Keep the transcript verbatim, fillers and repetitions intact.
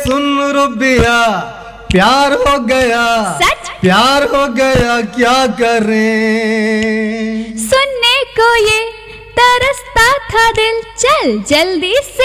सुन रुबिया प्यार हो गया, सच प्यार हो गया क्या करें। सुनने को ये तरसता था दिल, चल जल्दी से